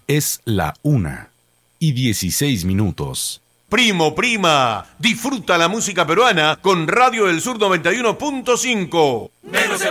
Es la 1:16. Primo, prima, disfruta la música peruana con Radio del Sur 91.5.